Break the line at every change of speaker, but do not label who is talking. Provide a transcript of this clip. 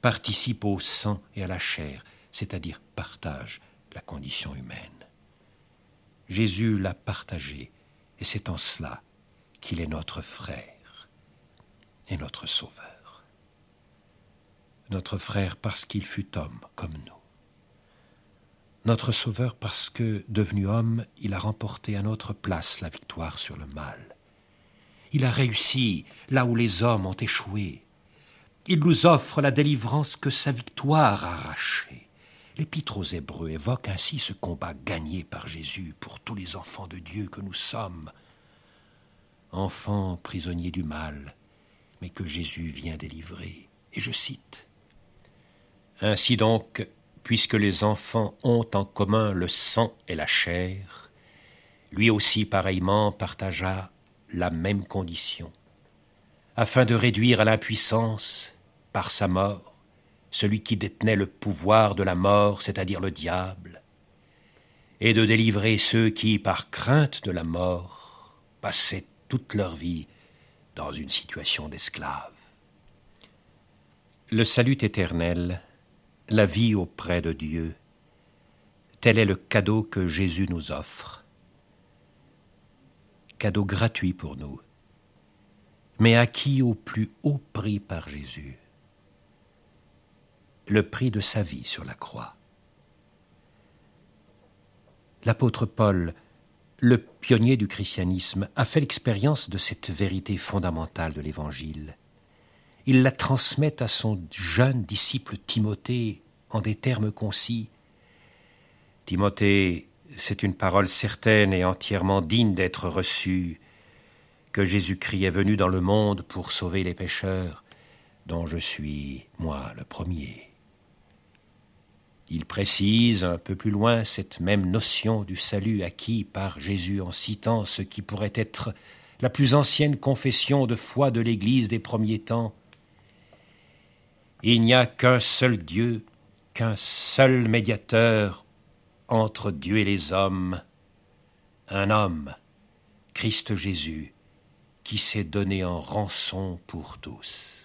participe au sang et à la chair, c'est-à-dire partage la condition humaine. Jésus l'a partagé, et c'est en cela qu'il est notre frère et notre sauveur. Notre frère parce qu'il fut homme comme nous. Notre sauveur parce que, devenu homme, il a remporté à notre place la victoire sur le mal. Il a réussi là où les hommes ont échoué. Il nous offre la délivrance que sa victoire a arrachée. L'Épître aux Hébreux évoque ainsi ce combat gagné par Jésus pour tous les enfants de Dieu que nous sommes. Enfants prisonniers du mal, mais que Jésus vient délivrer. Et je cite : « Ainsi donc, puisque les enfants ont en commun le sang et la chair, lui aussi pareillement partagea la même condition, afin de réduire à l'impuissance, par sa mort, celui qui détenait le pouvoir de la mort, c'est-à-dire le diable, et de délivrer ceux qui, par crainte de la mort, passaient toute leur vie dans une situation d'esclave. Le salut éternel, la vie auprès de Dieu, tel est le cadeau que Jésus nous offre. Cadeau gratuit pour nous, mais acquis au plus haut prix par Jésus, le prix de sa vie sur la croix. L'apôtre Paul, le pionnier du christianisme, a fait l'expérience de cette vérité fondamentale de l'Évangile. Il la transmet à son jeune disciple Timothée en des termes concis. « Timothée, c'est une parole certaine et entièrement digne d'être reçue, que Jésus-Christ est venu dans le monde pour sauver les pécheurs, dont je suis, moi, le premier. » Il précise un peu plus loin cette même notion du salut acquis par Jésus en citant ce qui pourrait être la plus ancienne confession de foi de l'Église des premiers temps. Il n'y a qu'un seul Dieu, qu'un seul médiateur entre Dieu et les hommes, un homme, Christ Jésus, qui s'est donné en rançon pour tous.